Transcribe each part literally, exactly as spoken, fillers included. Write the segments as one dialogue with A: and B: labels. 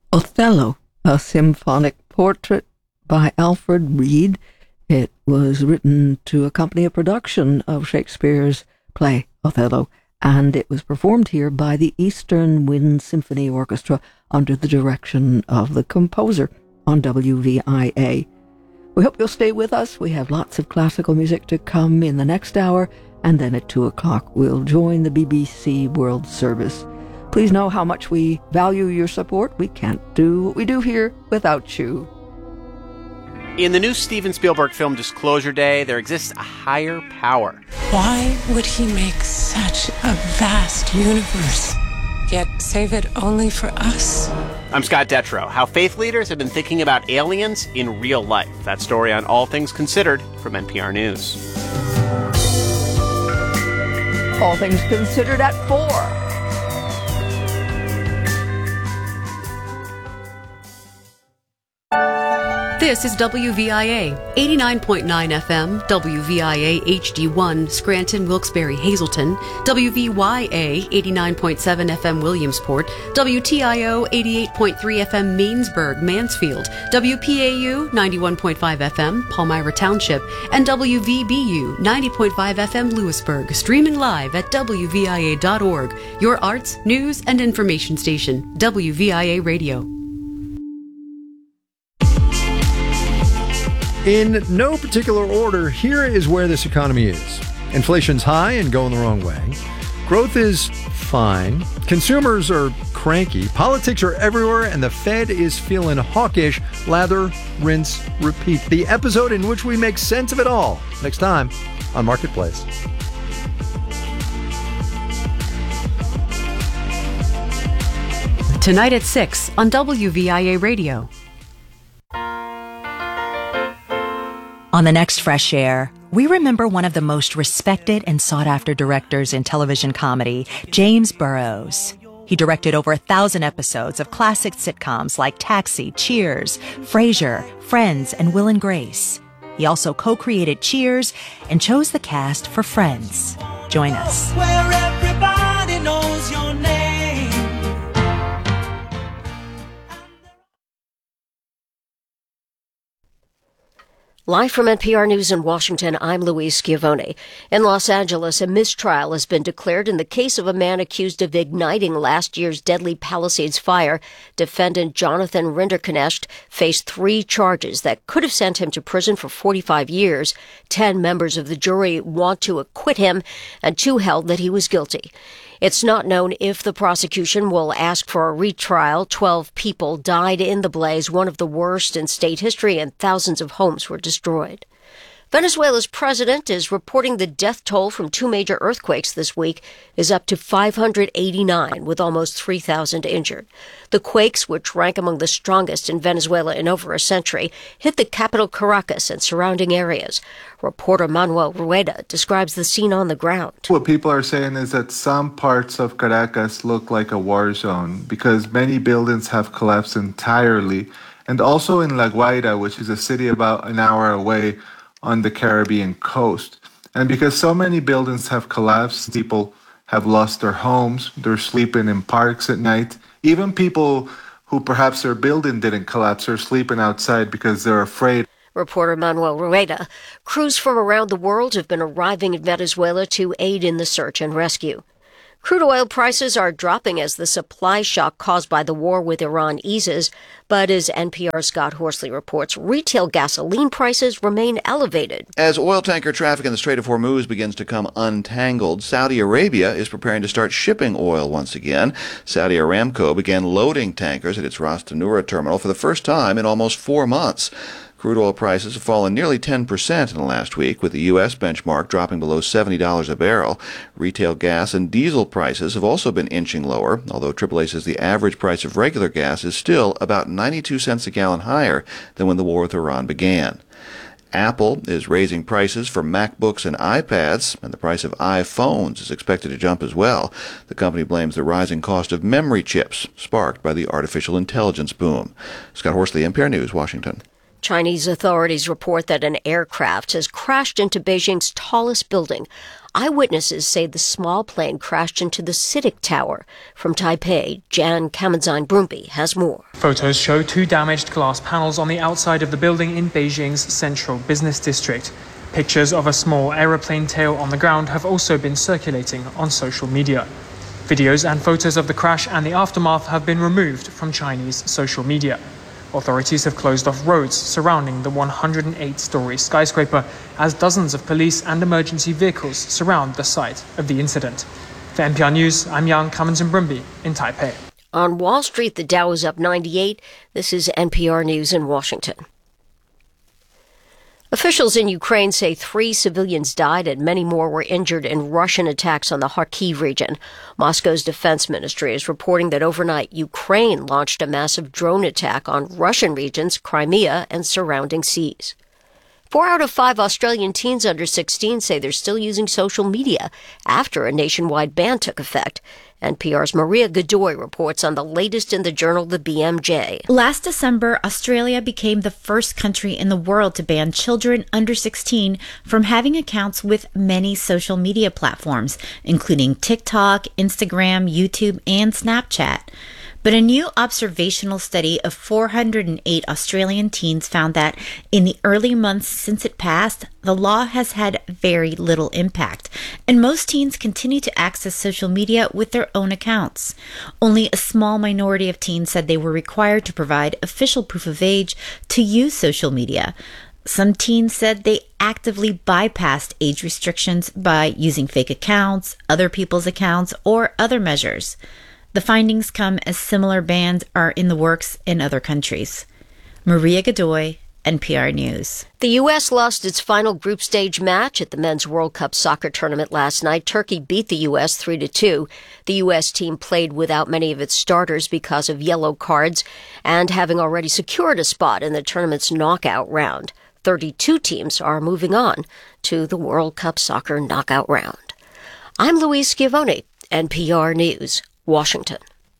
A: Othello, a symphonic portrait by Alfred Reed. It was written to accompany a production of Shakespeare's play Othello, and it was performed here by the Eastern Wind Symphony Orchestra under the direction of the composer on W V I A. We hope you'll stay with us. We have lots of classical music to come in the next hour, and then at two o'clock we'll join the B B C World Service. Please know how much we value your support. We can't do what we do here without you.
B: In the new Steven Spielberg film Disclosure Day, there exists a higher power.
C: Why would he make such a vast universe, yet save it only for us?
B: I'm Scott Detrow. How faith leaders have been thinking about aliens in real life. That story on All Things Considered from N P R News.
A: All Things Considered at four.
D: This is W V I A, eighty-nine point nine F M, W V I A H D one, Scranton, Wilkes-Barre, Hazleton, W V Y A, eighty-nine point seven F M, Williamsport, W T I O, eighty-eight point three F M, Mainsburg, Mansfield, W P A U, ninety-one point five F M, Palmyra Township, and W V B U, ninety point five F M, Lewisburg, streaming live at W V I A dot org, your arts, news, and information station, W V I A Radio.
E: In no particular order, here is where this economy is. Inflation's high and going the wrong way. Growth is fine. Consumers are cranky. Politics are everywhere, and the Fed is feeling hawkish. Lather, rinse, repeat. The episode in which we make sense of it all. Next time on Marketplace.
D: Tonight at six on W V I A Radio.
F: On the next Fresh Air, we remember one of the most respected and sought-after directors in television comedy, James Burrows. He directed over a thousand episodes of classic sitcoms like Taxi, Cheers, Frasier, Friends, and Will and Grace. He also co-created Cheers and chose the cast for Friends. Join us.
G: Where everybody knows your name.
H: Live from N P R News in Washington, I'm Louise Schiavone. In Los Angeles, a mistrial has been declared in the case of a man accused of igniting last year's deadly Palisades fire. Defendant Jonathan Rinderknecht faced three charges that could have sent him to prison for forty-five years. Ten members of the jury want to acquit him, and two held that he was guilty. It's not known if the prosecution will ask for a retrial. Twelve people died in the blaze, one of the worst in state history, and thousands of homes were destroyed. Venezuela's president is reporting the death toll from two major earthquakes this week is up to five hundred eighty-nine, with almost three thousand injured. The quakes, which rank among the strongest in Venezuela in over a century, hit the capital Caracas and surrounding areas. Reporter Manuel Rueda describes the scene on the ground.
I: What people are saying is that some parts of Caracas look like a war zone because many buildings have collapsed entirely. And also in La Guaira, which is a city about an hour away, on the Caribbean coast. And because so many buildings have collapsed, people have lost their homes, they're sleeping in parks at night. Even people who perhaps their building didn't collapse are sleeping outside because they're afraid.
H: Reporter Manuel Rueda. Crews from around the world have been arriving in Venezuela to aid in the search and rescue. Crude oil prices are dropping as the supply shock caused by the war with Iran eases. But as N P R's Scott Horsley reports, retail gasoline prices remain elevated.
J: As oil tanker traffic in the Strait of Hormuz begins to come untangled, Saudi Arabia is preparing to start shipping oil once again. Saudi Aramco began loading tankers at its Ras Tanura terminal for the first time in almost four months. Crude oil prices have fallen nearly ten percent in the last week, with the U S benchmark dropping below seventy dollars a barrel. Retail gas and diesel prices have also been inching lower, although triple A says the average price of regular gas is still about ninety-two cents a gallon higher than when the war with Iran began. Apple is raising prices for MacBooks and iPads, and the price of iPhones is expected to jump as well. The company blames the rising cost of memory chips, sparked by the artificial intelligence boom. Scott Horsley, N P R News, Washington.
H: Chinese authorities report that an aircraft has crashed into Beijing's tallest building. Eyewitnesses say the small plane crashed into the C I T I C Tower. From Taipei, Jan Kamenzine-Brumby has more.
K: Photos show two damaged glass panels on the outside of the building in Beijing's central business district. Pictures of a small aeroplane tail on the ground have also been circulating on social media. Videos and photos of the crash and the aftermath have been removed from Chinese social media. Authorities have closed off roads surrounding the one hundred eight story skyscraper as dozens of police and emergency vehicles surround the site of the incident. For N P R News, I'm Jan Kamenzine-Brumby in Taipei.
H: On Wall Street, the Dow is up ninety-eight. This is N P R News in Washington. Officials in Ukraine say three civilians died and many more were injured in Russian attacks on the Kharkiv region. Moscow's defense ministry is reporting that overnight Ukraine launched a massive drone attack on Russian regions, Crimea, and surrounding seas. Four out of five Australian teens under sixteen say they're still using social media after a nationwide ban took effect. N P R's Maria Godoy reports on the latest in the journal The B M J.
L: Last December, Australia became the first country in the world to ban children under sixteen from having accounts with many social media platforms, including TikTok, Instagram, YouTube, and Snapchat. But a new observational study of four hundred eight Australian teens found that in the early months since it passed, the law has had very little impact, and most teens continue to access social media with their own accounts. Only a small minority of teens said they were required to provide official proof of age to use social media. Some teens said they actively bypassed age restrictions by using fake accounts, other people's accounts, or other measures. The findings come as similar bans are in the works in other countries. Maria Godoy, N P R News.
H: The U S lost its final group stage match at the Men's World Cup soccer tournament last night. Turkey beat the U S three to two. The U S team played without many of its starters because of yellow cards and having already secured a spot in the tournament's knockout round. thirty-two teams are moving on to the World Cup soccer knockout round. I'm Louise Schiavone, N P R News, Washington.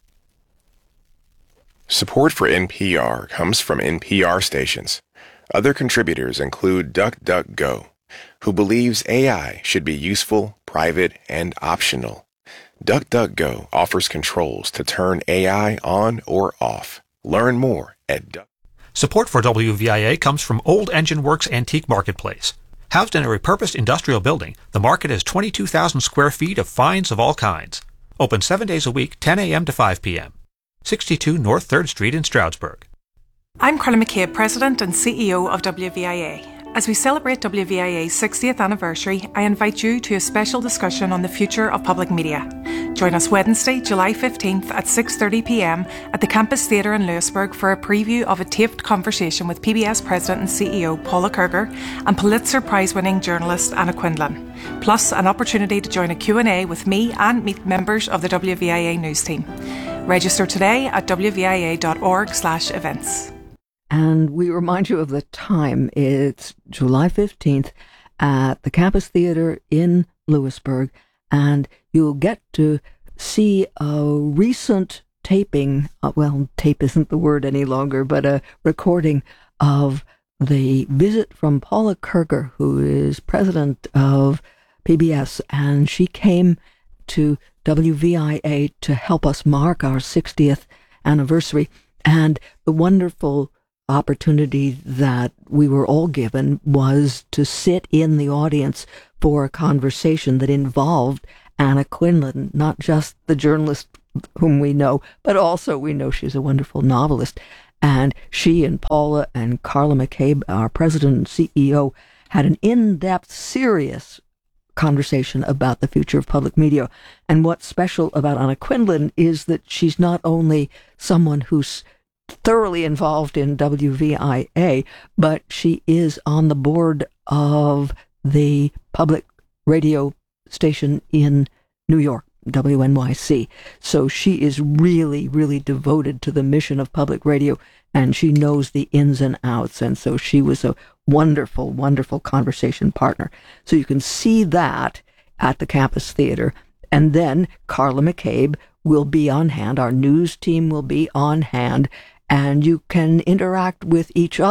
M: Support for N P R comes from N P R stations. Other contributors include DuckDuckGo, who believes A I should be useful, private, and optional. DuckDuckGo offers controls to turn A I on or off. Learn more at Duck.
N: Support for W V I A comes from Old Engine Works Antique Marketplace. Housed in a repurposed industrial building, the market has twenty-two thousand square feet of finds of all kinds. Open seven days a week, ten a.m. to five p.m. sixty-two North third Street in Stroudsburg.
O: I'm Carla McCabe, President and C E O of W V I A. As we celebrate W V I A's sixtieth anniversary, I invite you to a special discussion on the future of public media. Join us Wednesday, July fifteenth at six thirty p.m. at the Campus Theatre in Lewisburg for a preview of a taped conversation with P B S President and C E O Paula Kerger and Pulitzer Prize-winning journalist Anna Quindlen. Plus, an opportunity to join a Q and A with me and meet members of the W V I A news team. Register today at w v i a dot org slash events.
A: And we remind you of the time. It's July fifteenth at the Campus Theatre in Lewisburg, and you'll get to see a recent taping, uh, well, tape isn't the word any longer, but a recording of the visit from Paula Kerger, who is president of P B S, and she came to W V I A to help us mark our sixtieth anniversary, and the wonderful opportunity that we were all given was to sit in the audience for a conversation that involved Anna Quindlen, not just the journalist whom we know, but also we know she's a wonderful novelist. And she and Paula and Carla McCabe, our president and C E O, had an in-depth, serious conversation about the future of public media. And what's special about Anna Quindlen is that she's not only someone who's thoroughly involved in W V I A, but she is on the board of the public radio station in New York, W N Y C. So she is really, really devoted to the mission of public radio, and she knows the ins and outs, and so she was a wonderful, wonderful conversation partner. So you can see that at the Campus Theatre, and then Carla McCabe will be on hand, our news team will be on hand, and you can interact with each other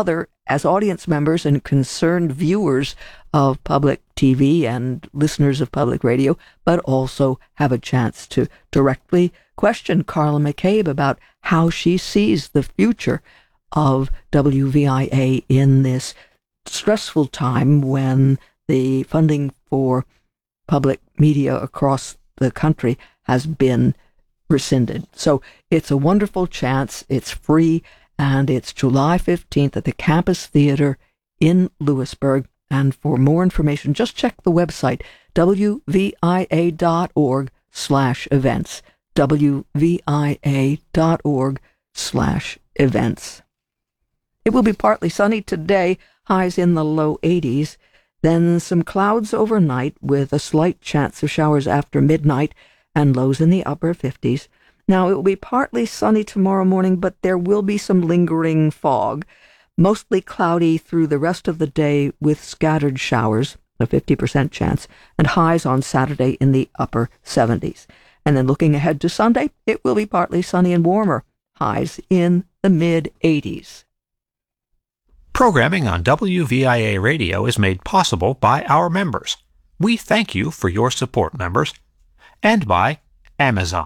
A: as audience members and concerned viewers of public T V and listeners of public radio, but also have a chance to directly question Carla McCabe about how she sees the future of W V I A in this stressful time when the funding for public media across the country has been rescinded. So it's a wonderful chance. It's free, and it's July fifteenth at the Campus Theater in Lewisburg. And for more information, just check the website, W V I A dot org slash events, W V I A dot org slash events. It will be partly sunny today, highs in the low eighties, then some clouds overnight with a slight chance of showers after midnight and lows in the upper fifties. Now, it will be partly sunny tomorrow morning, but there will be some lingering fog. Mostly cloudy through the rest of the day with scattered showers, a fifty percent chance, and highs on Saturday in the upper seventies. And then looking ahead to Sunday, it will be partly sunny and warmer, highs in the mid-eighties.
N: Programming on W V I A Radio is made possible by our members. We thank you for your support, members, and by Amazon.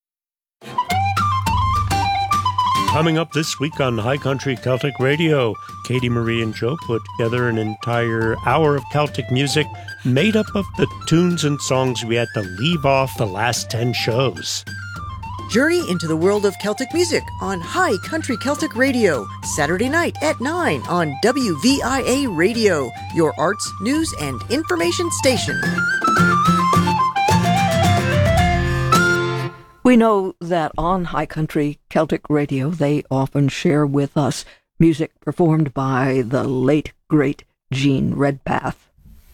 P: Coming up this week on High Country Celtic Radio, Katie Marie and Joe put together an entire hour of Celtic music made up of the tunes and songs we had to leave off the last ten shows.
Q: Journey into the world of Celtic music on High Country Celtic Radio, Saturday night at nine on W V I A Radio, your arts, news, and information station.
A: We know that on High Country Celtic Radio, they often share with us music performed by the late, great Gene Redpath.